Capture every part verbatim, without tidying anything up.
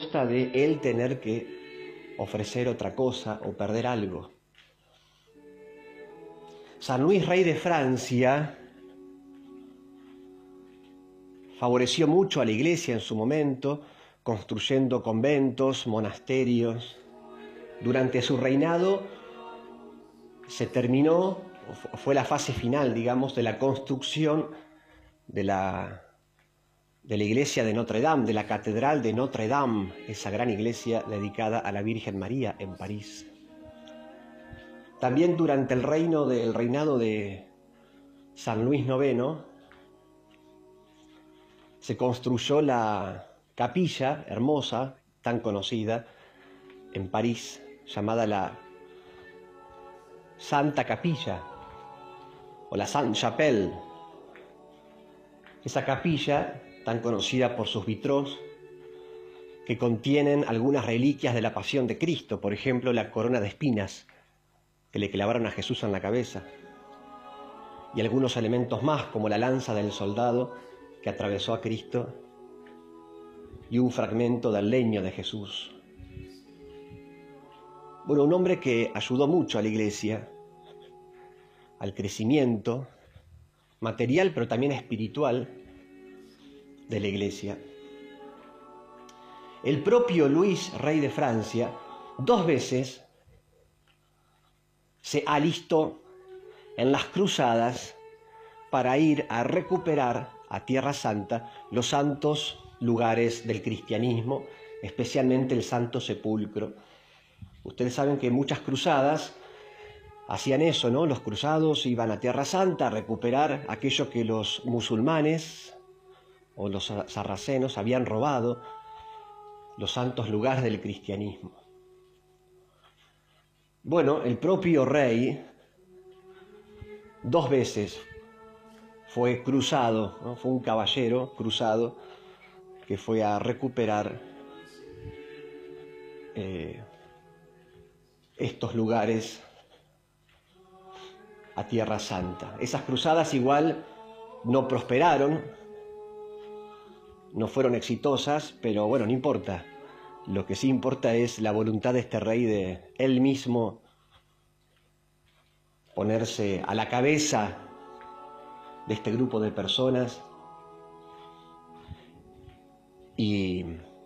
costa de él tener que ofrecer otra cosa o perder algo. San Luis, rey de Francia, favoreció mucho a la Iglesia en su momento, construyendo conventos, monasterios. Durante su reinado se terminó, fue la fase final, digamos, de la construcción de la, de la iglesia de Notre Dame, de la catedral de Notre Dame, esa gran iglesia dedicada a la Virgen María en París. También durante el, reino de, el reinado de San Luis noveno se construyó la capilla hermosa, tan conocida, en París, llamada la Santa Capilla o la Sainte-Chapelle. Esa capilla, tan conocida por sus vitrós, que contienen algunas reliquias de la pasión de Cristo, por ejemplo, la corona de espinas que le clavaron a Jesús en la cabeza, y algunos elementos más, como la lanza del soldado que atravesó a Cristo y un fragmento del leño de Jesús. Bueno, un hombre que ayudó mucho a la Iglesia, al crecimiento material, pero también espiritual de la Iglesia. El propio Luis, rey de Francia, dos veces se alistó en las cruzadas para ir a recuperar a Tierra Santa los santos lugares del cristianismo, especialmente el Santo Sepulcro. Ustedes saben que muchas cruzadas hacían eso, ¿no? Los cruzados iban a Tierra Santa a recuperar aquello que los musulmanes o los sarracenos habían robado, los santos lugares del cristianismo. Bueno, el propio rey dos veces fue cruzado, ¿no? Fue un caballero cruzado que fue a recuperar eh, estos lugares a Tierra Santa. Esas cruzadas igual no prosperaron, no fueron exitosas, pero bueno, no importa. Lo que sí importa es la voluntad de este rey de él mismo ponerse a la cabeza de este grupo de personas y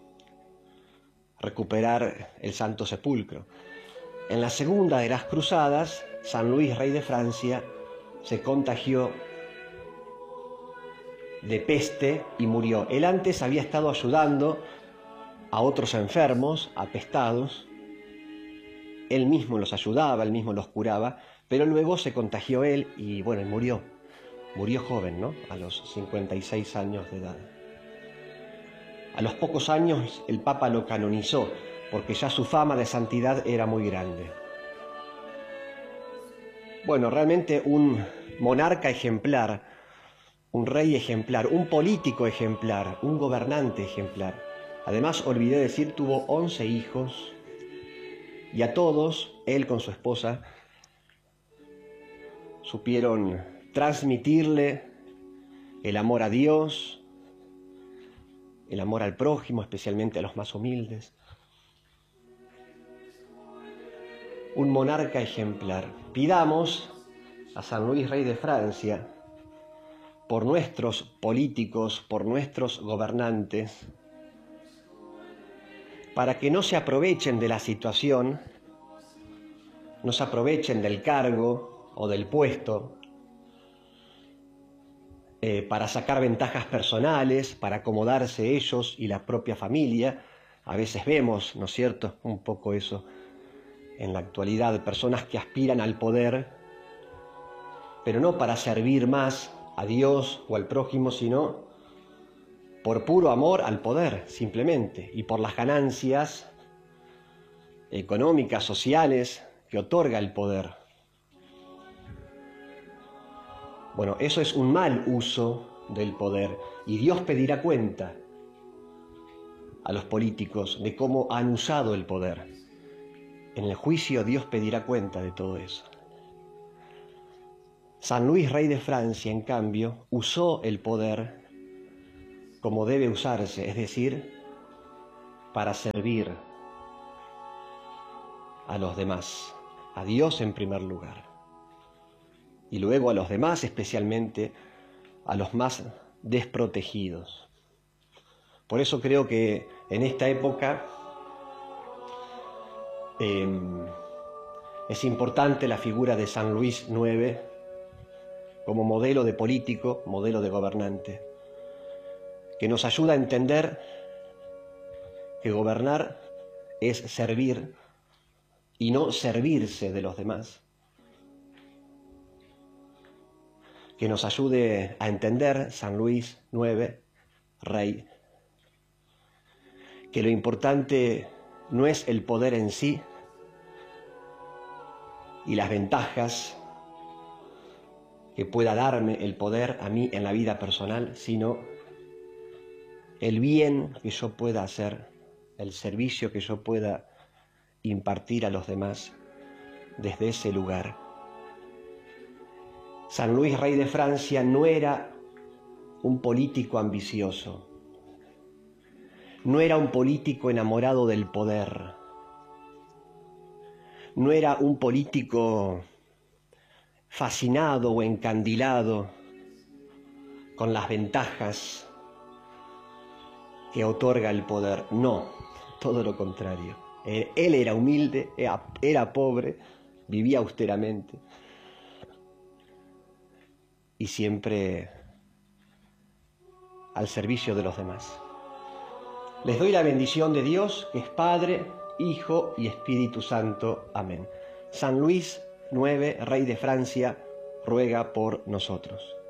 recuperar el Santo Sepulcro. En la segunda de las cruzadas, San Luis, rey de Francia, se contagió de peste y murió. Él antes había estado ayudando a otros enfermos, apestados. Él mismo los ayudaba, él mismo los curaba, pero luego se contagió él y bueno, murió. Murió joven, ¿no? A los cincuenta y seis años de edad. A los pocos años el Papa lo canonizó, porque ya su fama de santidad era muy grande. Bueno, realmente un monarca ejemplar, un rey ejemplar, un político ejemplar, un gobernante ejemplar. Además, olvidé decir, tuvo once hijos y a todos, él con su esposa, supieron transmitirle el amor a Dios, el amor al prójimo, especialmente a los más humildes. Un monarca ejemplar. Pidamos a San Luis, rey de Francia, por nuestros políticos, por nuestros gobernantes, para que no se aprovechen de la situación, no se aprovechen del cargo o del puesto eh, para sacar ventajas personales, para acomodarse ellos y la propia familia. A veces vemos, ¿no es cierto?, un poco eso en la actualidad, personas que aspiran al poder, pero no para servir más a Dios o al prójimo, sino por puro amor al poder, simplemente, y por las ganancias económicas, sociales, que otorga el poder. Bueno, eso es un mal uso del poder, y Dios pedirá cuenta a los políticos de cómo han usado el poder. En el juicio Dios pedirá cuenta de todo eso. San Luis, rey de Francia, en cambio, usó el poder como debe usarse, es decir, para servir a los demás, a Dios en primer lugar, y luego a los demás, especialmente a los más desprotegidos. Por eso creo que en esta época eh, es importante la figura de San Luis noveno como modelo de político, modelo de gobernante, que nos ayuda a entender que gobernar es servir y no servirse de los demás. Que nos ayude a entender, San Luis noveno, Rey, que lo importante no es el poder en sí y las ventajas que pueda darme el poder a mí en la vida personal, sino el bien que yo pueda hacer, el servicio que yo pueda impartir a los demás desde ese lugar. San Luis, rey de Francia, no era un político ambicioso, no era un político enamorado del poder, no era un político fascinado o encandilado con las ventajas que otorga el poder. No, todo lo contrario. Él era humilde, era, era pobre, vivía austeramente y siempre al servicio de los demás. Les doy la bendición de Dios, que es Padre, Hijo y Espíritu Santo. Amén. San Luis noveno, rey de Francia, ruega por nosotros.